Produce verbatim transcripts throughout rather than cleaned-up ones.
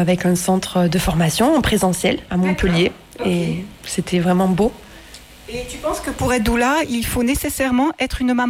avec un centre de formation en présentiel à Montpellier. Okay. Et c'était vraiment beau. Et tu penses que pour être doula, il faut nécessairement être une maman ?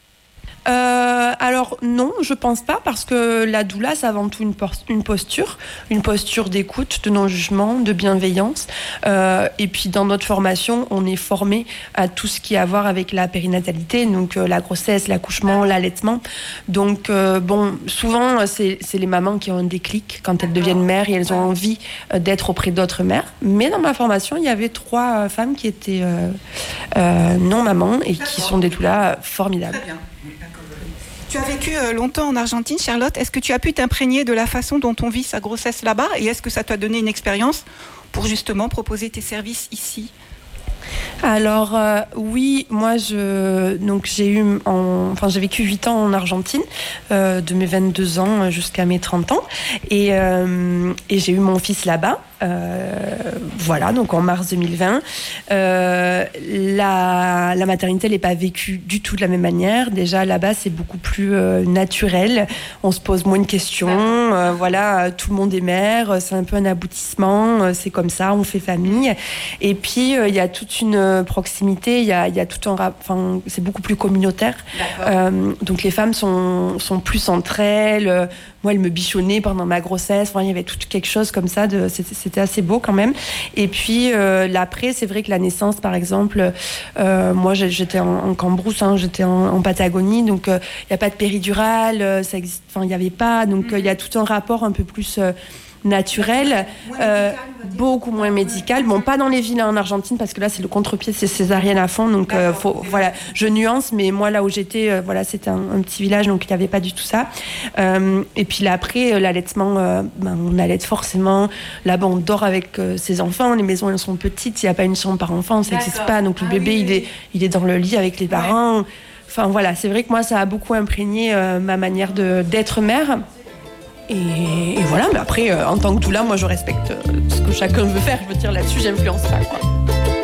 Euh, alors non, je pense pas, parce que la doula, c'est avant tout une, por- une posture, une posture d'écoute, de non-jugement, de bienveillance. Euh, et puis dans notre formation, on est formé à tout ce qui a à voir avec la périnatalité, donc euh, la grossesse, l'accouchement, l'allaitement. Donc euh, bon, souvent c'est, c'est les mamans qui ont un déclic quand elles deviennent mères et elles ont envie euh, d'être auprès d'autres mères. Mais dans ma formation, il y avait trois euh, femmes qui étaient euh, euh, non mamans et qui sont des doulas formidables. Très bien. Tu as vécu longtemps en Argentine, Charlotte. Est-ce que tu as pu t'imprégner de la façon dont on vit sa grossesse là-bas, et est-ce que ça t'a donné une expérience pour justement proposer tes services ici ? Alors euh, oui, moi je donc j'ai eu en, enfin j'ai vécu huit ans en Argentine, euh, de mes vingt-deux ans jusqu'à mes trente ans, et euh, et j'ai eu mon fils là-bas. Euh, voilà, donc en mars deux mille vingt. Euh, la, la maternité n'est pas vécue du tout de la même manière. Déjà, là-bas, c'est beaucoup plus euh, naturel. On se pose moins de questions. Euh, voilà, tout le monde est mère. C'est un peu un aboutissement. C'est comme ça, on fait famille. Et puis, il euh, y a toute une proximité. Il y a, y a tout un rap... Enfin, c'est beaucoup plus communautaire. Euh, donc, les femmes sont, sont plus entre elles. Moi, elle me bichonnait pendant ma grossesse. Enfin, il y avait tout quelque chose comme ça. De, c'était, c'était assez beau quand même. Et puis, euh, l'après, c'est vrai que la naissance, par exemple, euh, moi, j'étais en, en Cambrousse, hein, j'étais en, en Patagonie, donc il euh, n'y a pas de péridurale, euh, ça existe, enfin, il n'y avait pas. Donc, il mmh. euh, y a tout un rapport un peu plus... Euh, naturel, euh, beaucoup moins médical. Bon, pas dans les villes en Argentine, parce que là, c'est le contre-pied, c'est césarienne à fond. Donc, euh, faut, voilà, je nuance, mais moi, là où j'étais, euh, voilà, c'était un, un petit village, donc il n'y avait pas du tout ça. Euh, et puis là, après, euh, l'allaitement, euh, ben, on allaite forcément. Là-bas, on dort avec euh, ses enfants. Les maisons, elles sont petites. Il n'y a pas une chambre par enfant, ça n'existe pas. Donc, le ah, bébé, oui, il, oui. Est, il est dans le lit avec les parents. Ouais. Enfin, voilà, c'est vrai que moi, ça a beaucoup imprégné euh, ma manière de, d'être mère. Et, et voilà, mais après, euh, en tant que doula, moi je respecte euh, ce que chacun veut faire. Je veux dire, là-dessus, j'influence pas, quoi.